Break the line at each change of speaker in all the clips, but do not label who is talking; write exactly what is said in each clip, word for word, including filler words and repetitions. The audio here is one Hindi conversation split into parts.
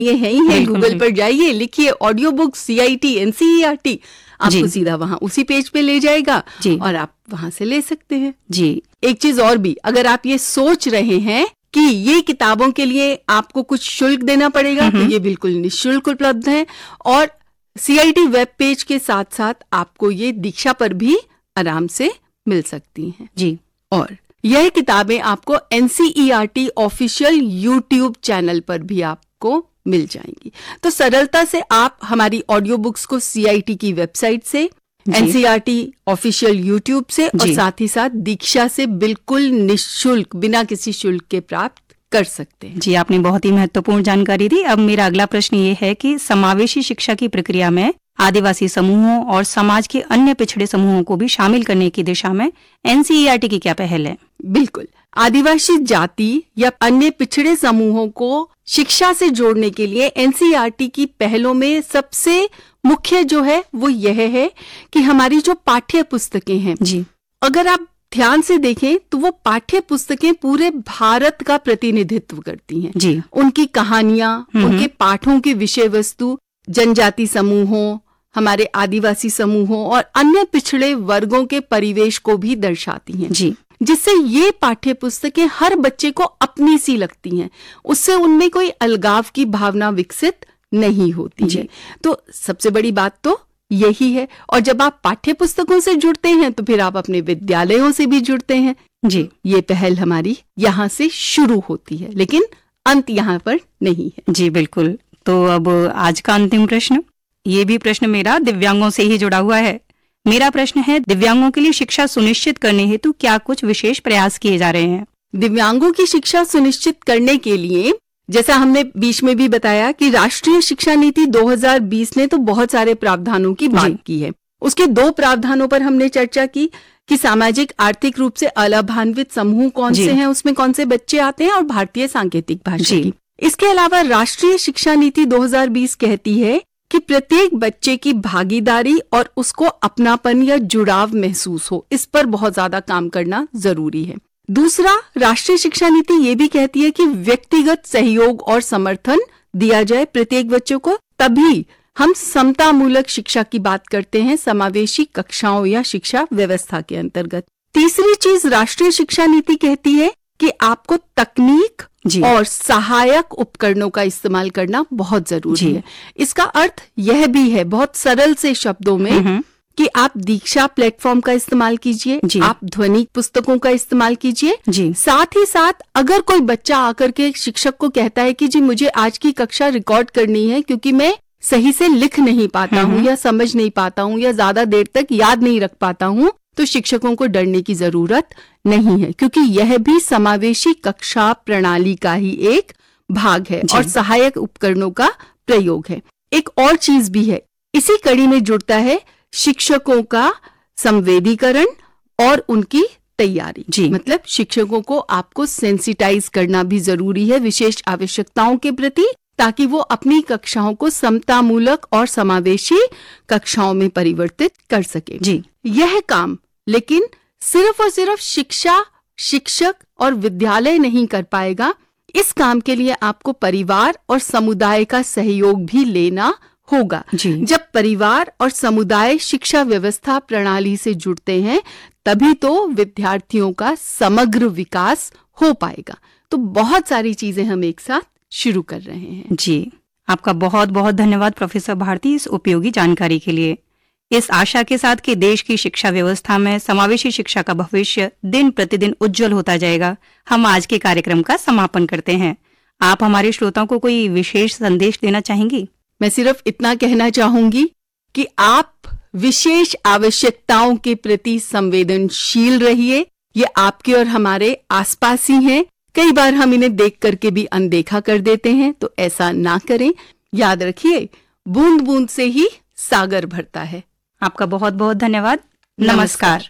ये है ही है, गूगल पर जाइए, लिखिए audio book C I T N C E R T, आपको सीधा वहां उसी पेज पे ले जाएगा और आप वहां से ले सकते हैं जी। एक चीज और भी, अगर आप ये सोच रहे हैं कि ये किताबों के लिए आपको कुछ शुल्क देना पड़ेगा, तो ये बिल्कुल निःशुल्क उपलब्ध है और सी आई टी वेब पेज के साथ साथ आपको ये दीक्षा पर भी आराम से मिल सकती हैं जी। और यह किताबें आपको N C E R T official YouTube channel पर भी आपको मिल जाएंगी। तो सरलता से आप हमारी ऑडियो बुक्स को सी आई टी की वेबसाइट से, N C E R T official YouTube से और साथ ही साथ दीक्षा से बिल्कुल निःशुल्क, बिना किसी शुल्क के प्राप्त कर सकते हैं
जी। आपने बहुत ही महत्वपूर्ण जानकारी दी। अब मेरा अगला प्रश्न ये है कि समावेशी शिक्षा की प्रक्रिया में आदिवासी समूहों और समाज के अन्य पिछड़े समूहों को भी शामिल करने की दिशा में N C E R T की क्या पहल है?
बिल्कुल, आदिवासी जाति या अन्य पिछड़े समूहों को शिक्षा से जोड़ने के लिए N C E R T की पहलों में सबसे मुख्य जो है वो यह है कि हमारी जो पाठ्य पुस्तकें हैं जी, अगर आप ध्यान से देखें तो वो पाठ्य पुस्तकें पूरे भारत का प्रतिनिधित्व करती हैं जी। उनकी कहानियां, उनके पाठों की विषय वस्तु जनजाति समूहों, हमारे आदिवासी समूहों और अन्य पिछड़े वर्गों के परिवेश को भी दर्शाती हैं जी, जिससे ये पाठ्य पुस्तकें हर बच्चे को अपनी सी लगती हैं, उससे उनमें कोई अलगाव की भावना विकसित नहीं होती है। तो सबसे बड़ी बात तो यही है। और जब आप पाठ्य पुस्तकों से जुड़ते हैं तो फिर आप अपने विद्यालयों से भी जुड़ते हैं जी। ये पहल हमारी यहाँ से शुरू होती है, लेकिन अंत यहाँ पर नहीं है
जी। बिल्कुल। तो अब आज का अंतिम प्रश्न, ये भी प्रश्न मेरा दिव्यांगों से ही जुड़ा हुआ है। मेरा प्रश्न है, दिव्यांगों के लिए शिक्षा सुनिश्चित करने हेतु क्या कुछ विशेष प्रयास किए जा रहे हैं?
दिव्यांगों की शिक्षा सुनिश्चित करने के लिए, जैसा हमने बीच में भी बताया कि राष्ट्रीय शिक्षा नीति दो हज़ार बीस ने तो बहुत सारे प्रावधानों की बात की है। उसके दो प्रावधानों पर हमने चर्चा की कि सामाजिक आर्थिक रूप से अलाभान्वित समूह कौन से हैं, उसमें कौन से बच्चे आते हैं, और भारतीय सांकेतिक भाषा की। इसके अलावा राष्ट्रीय शिक्षा नीति दो हज़ार बीस कहती है कि प्रत्येक बच्चे की भागीदारी और उसको अपनापन या जुड़ाव महसूस हो, इस पर बहुत ज्यादा काम करना जरूरी है। दूसरा, राष्ट्रीय शिक्षा नीति ये भी कहती है कि व्यक्तिगत सहयोग और समर्थन दिया जाए प्रत्येक बच्चों को, तभी हम समतामूलक शिक्षा की बात करते हैं समावेशी कक्षाओं या शिक्षा व्यवस्था के अंतर्गत। तीसरी चीज राष्ट्रीय शिक्षा नीति कहती है कि आपको तकनीक और सहायक उपकरणों का इस्तेमाल करना बहुत जरूरी है। इसका अर्थ यह भी है बहुत सरल से शब्दों में कि आप दीक्षा प्लेटफॉर्म का इस्तेमाल कीजिए, आप ध्वनि पुस्तकों का इस्तेमाल कीजिए। साथ ही साथ अगर कोई बच्चा आकर के शिक्षक को कहता है कि जी मुझे आज की कक्षा रिकॉर्ड करनी है क्योंकि मैं सही से लिख नहीं पाता हूँ या समझ नहीं पाता हूँ या ज्यादा देर तक याद नहीं रख पाता हूँ, तो शिक्षकों को डरने की जरूरत नहीं है, क्योंकि यह भी समावेशी कक्षा प्रणाली का ही एक भाग है और सहायक उपकरणों का प्रयोग है। एक और चीज भी है, इसी कड़ी में जुड़ता है शिक्षकों का संवेदीकरण और उनकी तैयारी जी। मतलब शिक्षकों को आपको सेंसिटाइज करना भी जरूरी है विशेष आवश्यकताओं के प्रति, ताकि वो अपनी कक्षाओं को समतामूलक और समावेशी कक्षाओं में परिवर्तित कर सके जी। यह काम लेकिन सिर्फ और सिर्फ शिक्षा, शिक्षक और विद्यालय नहीं कर पाएगा। इस काम के लिए आपको परिवार और समुदाय का सहयोग भी लेना होगा। जब परिवार और समुदाय शिक्षा व्यवस्था प्रणाली से जुड़ते हैं तभी तो विद्यार्थियों का समग्र विकास हो पाएगा। तो बहुत सारी चीजें हम एक साथ शुरू कर रहे हैं
जी। आपका बहुत बहुत धन्यवाद प्रोफेसर भारती इस उपयोगी जानकारी के लिए। इस आशा के साथ कि देश की शिक्षा व्यवस्था में समावेशी शिक्षा का भविष्य दिन प्रतिदिन उज्जवल होता जाएगा, हम आज के कार्यक्रम का समापन करते हैं। आप हमारे श्रोताओं को कोई विशेष संदेश देना चाहेंगी?
मैं सिर्फ इतना कहना चाहूंगी कि आप विशेष आवश्यकताओं के प्रति संवेदनशील रहिए। ये आपके और हमारे आसपास ही हैं। कई बार हम इन्हें देख करके भी अनदेखा कर देते हैं, तो ऐसा ना करें। याद रखिए, बूंद बूंद से ही सागर भरता है।
आपका बहुत बहुत धन्यवाद। नमस्कार।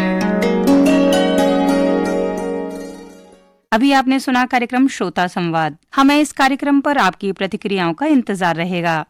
अभी आपने सुना कार्यक्रम श्रोता संवाद। हमें इस कार्यक्रम पर आपकी प्रतिक्रियाओं का इंतजार रहेगा।